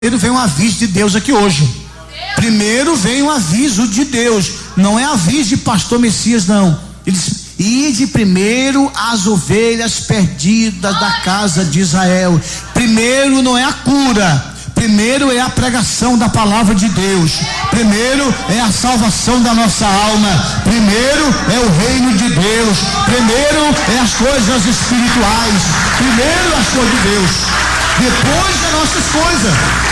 Primeiro vem um aviso de Deus aqui hoje. Primeiro vem um aviso de Deus. Não é aviso de pastor Messias, não. Eles ide primeiro as ovelhas perdidas da casa de Israel. Primeiro não é a cura. Primeiro é a pregação da palavra de Deus. Primeiro é a salvação da nossa alma. Primeiro é o reino de Deus. Primeiro é as coisas espirituais. Primeiro as coisas de Deus. Depois as nossas coisas.